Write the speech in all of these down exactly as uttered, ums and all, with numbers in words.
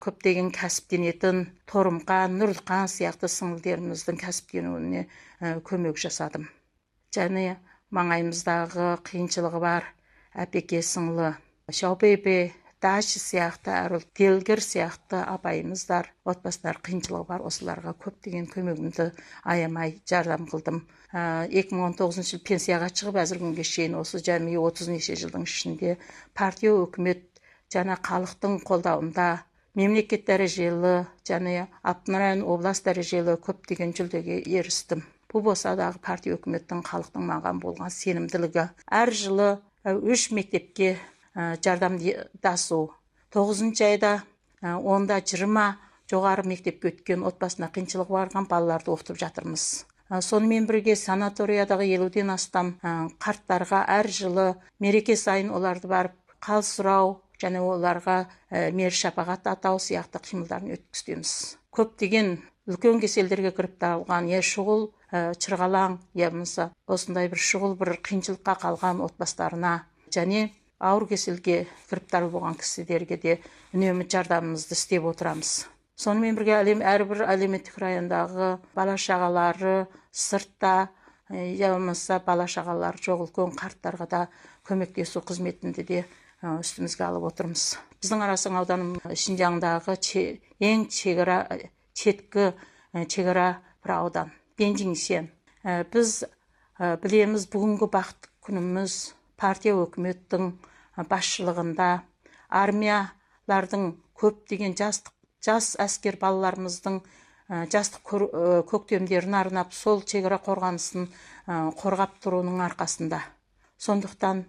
көптеген кәсіптенетін Торымқан, Нұрлықан сияқты сіңлілеріміздің кәсіптенуіне көмек жасадым. Және маңайымыздағы қиыншылығы бар әпеке сіңлі Шаубебе, Дашы сияқты, әріл Делгір сияқты апайымыздар, отбасылар қиыншылығы бар, осыларға көптеген көмегімді аямай жардам қылдым. екі мың он тоғызыншы жыл пенсияға шығып, әзір күнге шейін осы жәмей отыз неше жылдың ішінде партия өкімет және халықтың қолдауында мемлекет дәрежелі және Алтынайын облас дәрежелі көптеген жүлдеге ерістім. Бұл болса дағы партия өкіметтің халықтың маған болған сенімділігі. Әр жылы үш мектепке жардамдасу. тоғызыншы айда онда жиырма жоғары мектепке өткен отбасына қиыншылығы барған балаларды оқытып жатырмыз. Сонымен бірге санаториядағы елуден астам қарттарға әр жылы мереке сайын оларды барып қал сұрау және оларға мейір шапағат атау сияқты қимылдарын өткіземіз. Көптеген үлкен кеселдерге кіріп алған, е шұғыл чырғалаң, е болмаса осындай бір шұғыл бір қиыншылыққа қалған отбастарына және ауыр кеселге кіріп болған кісілерге де үнемі жардамымызды істеп отырамыз. Сонымен бірге әлем әрбір әлеуметтік райондағы бала шағалары сыртта, я болмаса бала шағалары жоқ үлкен қарттарға да көмектесу қызметінде де үстімізге алып отырмыз. Біздің Арасан ауданым Шинжаңдағы ең шекара четкі шекара бір аудан. Бенжиңсен. Біз білеміз, бүгінгі бақыт күніміз партия өкіметтің басшылығында армиялардың көптеген жас әскер балаларымыздың жастық көктемдерін арнап сол шекара қорғанысын қорғап тұруының арқасында. Сондықтан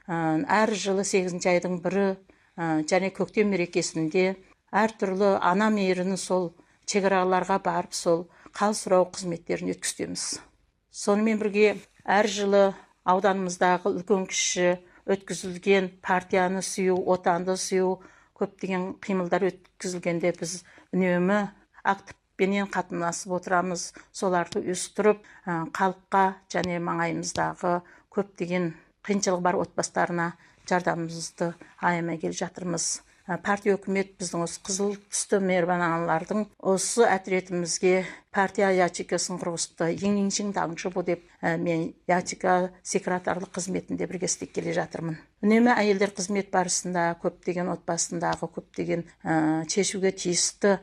әр жылы сегізінші айдың бірі және көктем мерекесінде әртүрлі ана мейіріні сол шекараларға барып сол қал сұрау қызметтерін өткіземіз. Сонымен бірге әр жылы ауданымыздағы үлкен кіші өткізілген партияны сүю, отанды сүю көптеген қимылдар өткізілгенде біз үнемі активпенен қатынасып отырамыз. Соларды үстіріп халыққа және маңайымыздағы көптеген қиыншылығы бар отбастарына жардамымызды аямай келе жатырмыз. Партия өкімет біздің осы қызыл түсті мейірбан аналардың осы әтіретімізге партия ячикасын құрғысты. Ең-ең даңшы бұл деп мен ячика секретарлық қызметінде бірге істеп келе жатырмын. Үнемі әйелдер қызмет барысында көптеген отбасындағы көптеген шешуге тиісті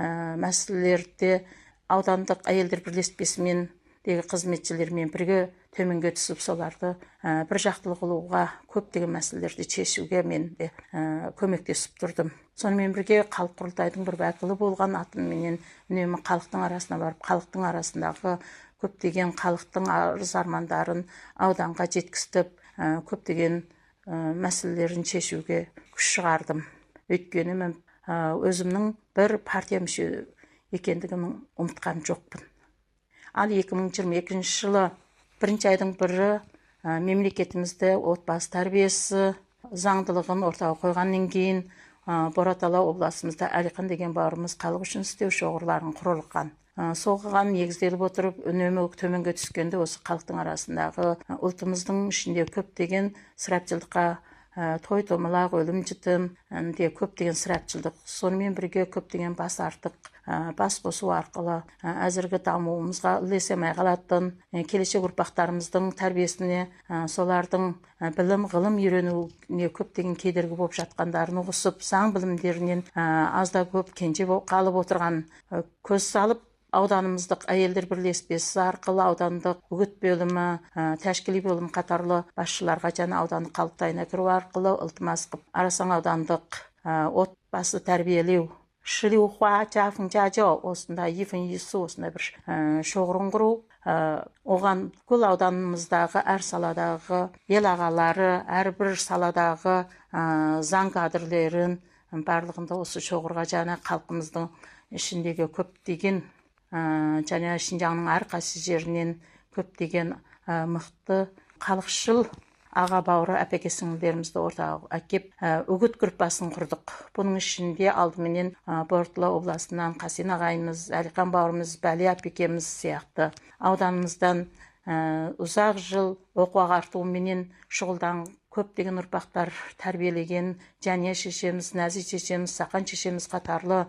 мәселелерде аудандық әйелдер бірлеспесімен дегі қызметшілермен бірге төменге түсіп соларды бір жақтылық қылуға көптеген мәселелерді шешуге мен де көмектесіп тұрдым. Сонымен бірге халық құрылтайдың бір уәкілі болған атымменен үнемі халықтың арасына барып, халықтың арасындағы көптеген халықтың арыз армандарын ауданға жеткізіп, көптеген мәселелерін шешуге күш шығардым. Өйткені мен өзімнің бір партия мүше екендігімін ұмытқан жоқпын. Ал екі мың жиырма екінші жылы бірінші айдың бірі мемлекетімізді отбасы тәрбиесі заңдылығын ортаға қойғаннан кейін Боратала облысымызда Әлихан деген бауырымыз халық үшін істеу шоғырларын құрылған. Соған негізделіп отырып, үнемі төменге түскенде осы халықтың арасындағы ұлтымыздың ішінде көптеген сұрапшылдыққа той томалақ, өлім жітім де көптеген сұрапшылдық. Сонымен бірге көптеген бас артық, бас қосу арқылы әзіргі дамуымызға ілесемей қалатын, келешек ұрпақтарымыздың тәрбиесіне, солардың білім, ғылым үйренуіне көптеген кедергі болып жатқандарын ұғысып, заң білімдерінен азда көп кенже қалып отырған көз салып, ауданымыздық әйелдер бірлеспесі арқылы аудандық үгіт бөлімі, тәшкілі бөлім қатарлы басшыларға және аудандық қалыптайына кіру арқылы ылтымас қып, Арасан аудандық отбасы тәрбиелеу Шилиухуа жафын жажо осында ефін есі осында бір шоғырын құру. Оған күл ауданымыздағы әр саладағы ел ағалары, әрбір саладағы заң кадрлерін барлығында осы шоғырға және халқымыздың ішіндегі көптеген және Шинжаңның әрқайсы жерінен көптеген мықты халықшыл аға бауыры әпеке сіңлілерімізді ортаға әкеп үгіт группасын құрдық. Бұның ішінде алдыменен Боратала облысынан Қасен ағайымыз, Әлихан бауырымыз, Бәлі әпекеміз сияқты ауданымыздан ұзақ жыл оқу ағартуменен шұғылдан көптеген ұрпақтар тәрбиелеген және шешеміз, Нәзи шешеміз, Сақан шешеміз қатарлы